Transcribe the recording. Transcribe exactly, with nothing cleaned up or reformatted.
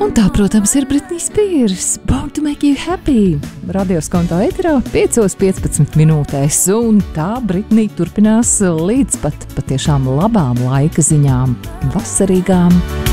Un tā, protams, ir Britney Spears, Born to Make You Happy. Radio Skonto eterā piecos piecpadsmit minūtēs, un tā Britney turpinās līdz pat patiešām labām laika ziņām, vasarīgām.